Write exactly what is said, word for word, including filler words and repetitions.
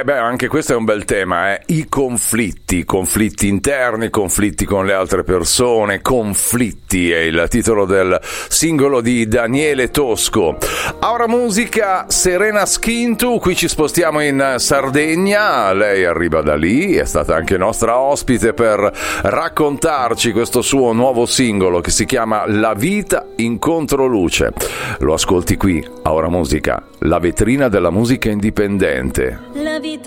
beh, anche questo è un bel tema, eh? I conflitti, conflitti interni, conflitti con le altre persone, conflitti è il titolo del singolo di Daniele Tosco. Ora musica, Serena Schintu, qui ci spostiamo in Sardegna, lei arriva da lì, è stata anche nostra ospite per raccontarci questo suo nuovo singolo che si chiama La vita in controluce. Lo ascolti qui, a Ora musica, la vetrina della musica indipendente. La vita